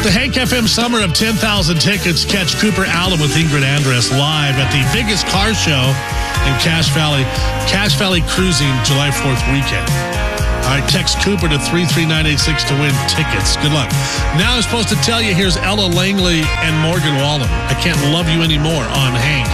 The Hank FM Summer of 10,000 tickets. Catch Cooper Allen with Ingrid Andress live at the biggest car show in Cache Valley. Cache Valley Cruising, July 4th weekend. All right, text Cooper to 33986 to win tickets. Good luck. Now I'm supposed to tell you, here's Ella Langley and Morgan Wallen. I Can't Love You Anymore on Hank.